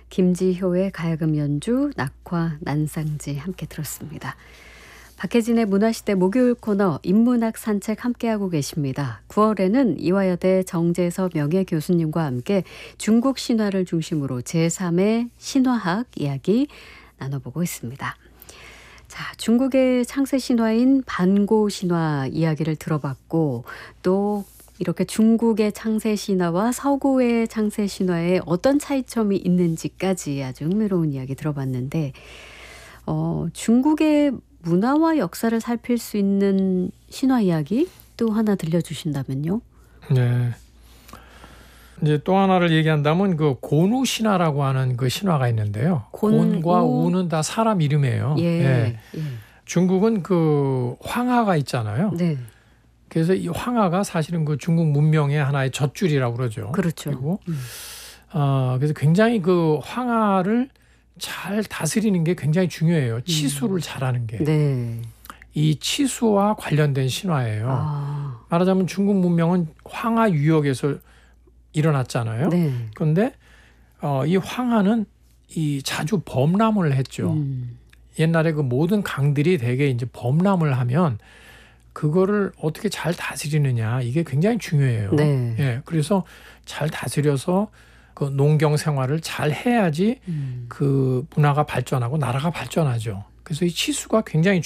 김지효의 가야금 연주, 낙화, 난상지 함께 들었습니다. 박혜진의 문화시대 목요일 코너 인문학 산책 함께하고 계십니다. 9월에는 이화여대 정재서 명예교수님과 함께 중국 신화를 중심으로 제3의 신화학 이야기 나눠보고 있습니다. 자, 중국의 창세 신화인 반고 신화 이야기를 들어봤고 또 이렇게 중국의 창세 신화와 서구의 창세 신화에 어떤 차이점이 있는지까지 아주 흥미로운 이야기 들어봤는데 중국의 문화와 역사를 살필 수 있는 신화 이야기 또 하나 들려주신다면요? 네. 이제 또 하나를 얘기한다면 그 곤우 신화라고 하는 그 신화가 있는데요. 곤과 우는 다 사람 이름이에요. 예. 중국은 그 황하가 있잖아요. 네. 그래서 이 황하가 사실은 그 중국 문명의 하나의 젖줄이라고 그러죠. 그렇죠. 그리고 그래서 굉장히 그 황하를 잘 다스리는 게 굉장히 중요해요. 치수를 잘하는 게. 네. 이 치수와 관련된 신화예요. 말하자면 중국 문명은 황하 유역에서 일어났잖아요. 네. 그런데 이 황하는 이 자주 범람을 했죠. 옛날에 그 모든 강들이 대개 이제 범람을 하면 그거를 어떻게 잘 다스리느냐 이게 굉장히 중요해요. 네. 예, 그래서 잘 다스려서 그 농경 생활을 잘 해야지 그 문화가 발전하고 나라가 발전하죠. 그래서 이 치수가 굉장히